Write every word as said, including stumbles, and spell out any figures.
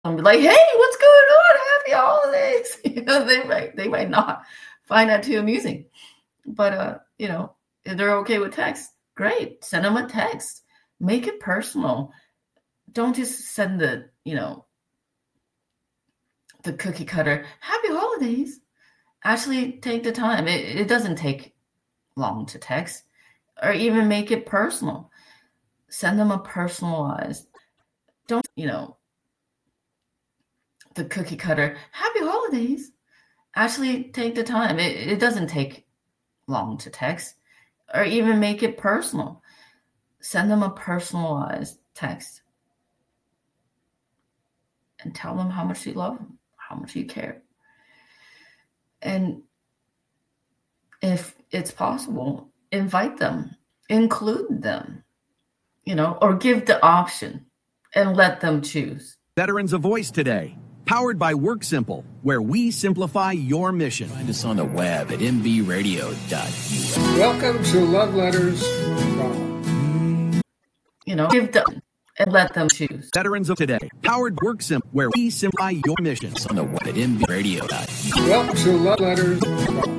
and be like, "Hey, what's going on? Happy holidays!" You know, they might they might not find that too amusing, but uh, you know, if they're okay with text, great. Send them a text. Make it personal. Don't just send the you know the cookie cutter "Happy holidays." Actually, take the time. It, it doesn't take long to text, or even make it personal. Send them a personalized. Don't you know the cookie cutter "Happy holidays." Actually, take the time. It, it doesn't take long to text, or even make it personal. Send them a personalized text and tell them how much you love them, how much you care. And if it's possible, invite them, include them, you know, or give the option and let them choose. Veterans a Voice today, powered by WorkSimple, where we simplify your mission. Find us on the web at m b radio dot u s. Welcome to Love Letters from Brahma. You know, give them and let them choose. Veterans of today, powered by WorkSimple, where we simplify your mission. On the web at m b radio dot u s. Welcome to Love Letters from Brahma.